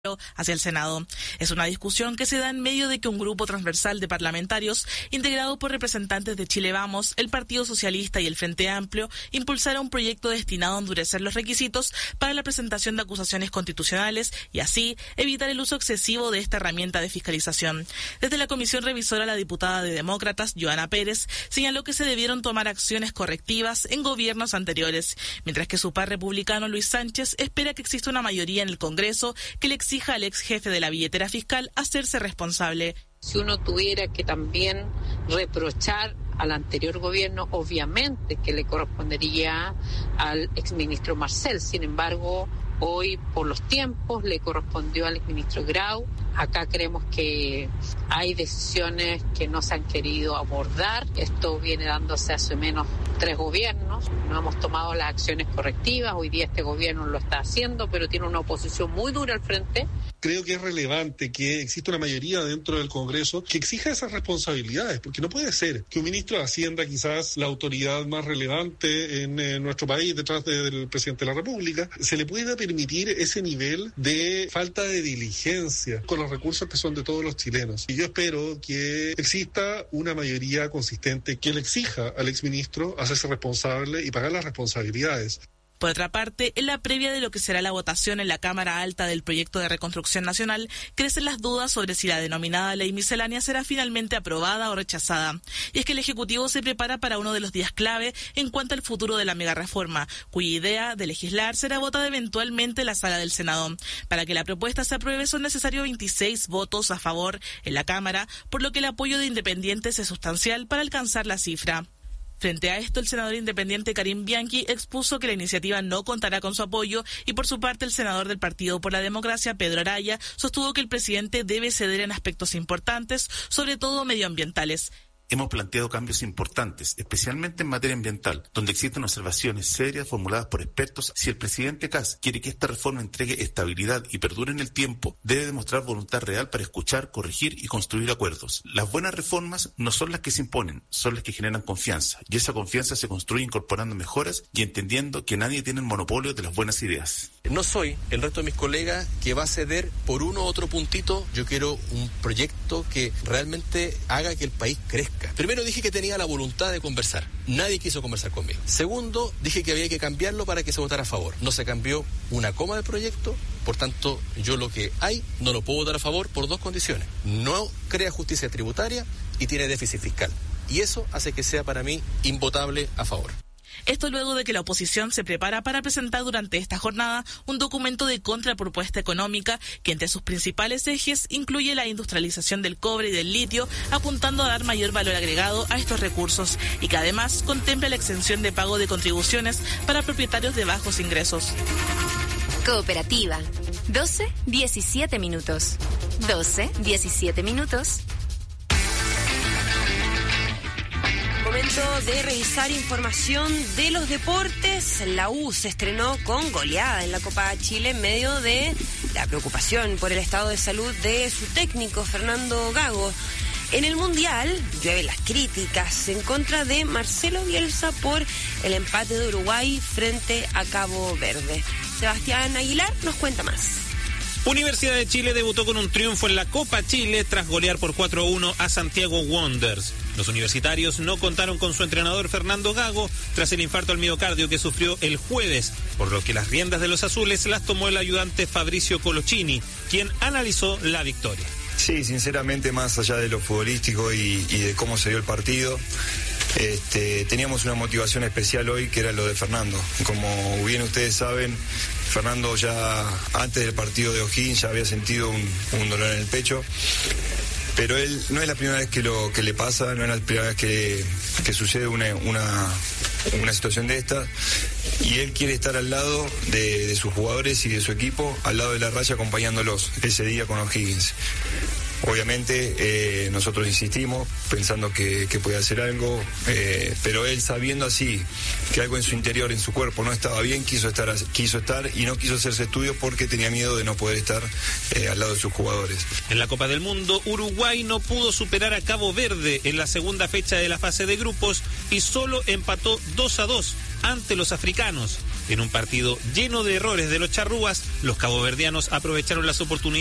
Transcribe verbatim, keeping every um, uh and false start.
hacia el Senado. Es una discusión que se da en medio de que un grupo transversal de parlamentarios, integrado por representantes de Chile Vamos, el Partido Socialista y el Frente Amplio, impulsara un proyecto destinado a endurecer los requisitos para la presentación de acusaciones constitucionales y así evitar el uso excesivo de esta herramienta de fiscalización. Desde la comisión revisora, la diputada de Demócratas, Joana Pérez, señaló que se debieron tomar acciones correctivas en gobiernos anteriores, mientras que su par republicano Luis Sánchez espera que exista una mayoría en el Congreso que le exija al ex jefe de la billetera fiscal hacerse responsable. Si uno tuviera que también reprochar al anterior gobierno, obviamente que le correspondería al exministro Marcel. Sin embargo, hoy por los tiempos le correspondió al exministro Grau. Acá creemos que hay decisiones que no se han querido abordar. Esto viene dándose hace menos tres gobiernos. No hemos tomado las acciones correctivas. Hoy día este gobierno lo está haciendo, pero tiene una oposición muy dura al frente. Creo que es relevante que exista una mayoría dentro del Congreso que exija esas responsabilidades, porque no puede ser que un ministro de Hacienda, quizás la autoridad más relevante en eh, nuestro país detrás de, del presidente de la República, se le pueda permitir ese nivel de falta de diligencia con los recursos que son de todos los chilenos. Y yo espero que exista una mayoría consistente que le exija al exministro hacerse responsable y pagar las responsabilidades. Por otra parte, en la previa de lo que será la votación en la Cámara Alta del proyecto de reconstrucción nacional, crecen las dudas sobre si la denominada ley miscelánea será finalmente aprobada o rechazada. Y es que el Ejecutivo se prepara para uno de los días clave en cuanto al futuro de la megareforma, cuya idea de legislar será votada eventualmente en la sala del Senado. Para que la propuesta se apruebe son necesarios veintiséis votos a favor en la Cámara, por lo que el apoyo de independientes es sustancial para alcanzar la cifra. Frente a esto, el senador independiente Karim Bianchi expuso que la iniciativa no contará con su apoyo y por su parte el senador del Partido por la Democracia, Pedro Araya, sostuvo que el presidente debe ceder en aspectos importantes, sobre todo medioambientales. Hemos planteado cambios importantes, especialmente en materia ambiental, donde existen observaciones serias formuladas por expertos. Si el presidente Kast quiere que esta reforma entregue estabilidad y perdure en el tiempo, debe demostrar voluntad real para escuchar, corregir y construir acuerdos. Las buenas reformas no son las que se imponen, son las que generan confianza, y esa confianza se construye incorporando mejoras y entendiendo que nadie tiene el monopolio de las buenas ideas. No soy el resto de mis colegas que va a ceder por uno u otro puntito. Yo quiero un proyecto que realmente haga que el país crezca. Primero dije que tenía la voluntad de conversar. Nadie quiso conversar conmigo. Segundo, dije que había que cambiarlo para que se votara a favor. No se cambió una coma del proyecto, por tanto, yo lo que hay no lo puedo votar a favor por dos condiciones. No crea justicia tributaria y tiene déficit fiscal. Y eso hace que sea para mí invotable a favor. Esto luego de que la oposición se prepara para presentar durante esta jornada un documento de contrapropuesta económica que entre sus principales ejes incluye la industrialización del cobre y del litio, apuntando a dar mayor valor agregado a estos recursos y que además contempla la exención de pago de contribuciones para propietarios de bajos ingresos. Cooperativa. doce, diecisiete minutos. doce, diecisiete minutos. Momento de revisar información de los deportes. La U se estrenó con goleada en la Copa Chile en medio de la preocupación por el estado de salud de su técnico Fernando Gago. En el Mundial llueven las críticas en contra de Marcelo Bielsa por el empate de Uruguay frente a Cabo Verde. Sebastián Aguilar nos cuenta más. Universidad de Chile debutó con un triunfo en la Copa Chile tras golear por cuatro a uno a Santiago Wanderers. Los universitarios no contaron con su entrenador Fernando Gago tras el infarto al miocardio que sufrió el jueves, por lo que las riendas de los azules las tomó el ayudante Fabricio Coloccini, quien analizó la victoria. Sí, sinceramente, más allá de lo futbolístico y, y de cómo se dio el partido, este, teníamos una motivación especial hoy que era lo de Fernando. Como bien ustedes saben, Fernando ya antes del partido de O'Higgins ya había sentido un, un dolor en el pecho, pero él no es la primera vez que lo que le pasa, no es la primera vez que, que sucede una, una, una situación de esta, y él quiere estar al lado de, de sus jugadores y de su equipo, al lado de la raya acompañándolos ese día con O'Higgins. Obviamente eh, nosotros insistimos pensando que, que puede hacer algo, eh, pero él sabiendo así que algo en su interior, en su cuerpo no estaba bien, quiso estar, quiso estar y no quiso hacerse estudios porque tenía miedo de no poder estar eh, al lado de sus jugadores. En la Copa del Mundo, Uruguay no pudo superar a Cabo Verde en la segunda fecha de la fase de grupos y solo empató dos a dos ante los africanos. En un partido lleno de errores de los charrúas, los caboverdianos aprovecharon las oportunidades